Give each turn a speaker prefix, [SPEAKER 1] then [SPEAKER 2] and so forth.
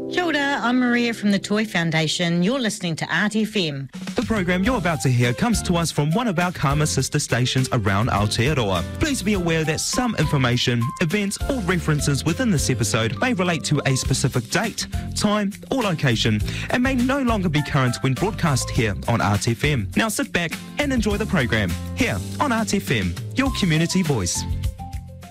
[SPEAKER 1] Kia ora, I'm Maria from the Toy Foundation. You're listening to RTFM.
[SPEAKER 2] The program you're about to hear comes to us from one of our Karma sister stations around Aotearoa. Please be aware that some information, events or references within this episode may relate to a specific date, time or location and may no longer be current when broadcast here on RTFM. Now sit back and enjoy the program here on RTFM, your community voice.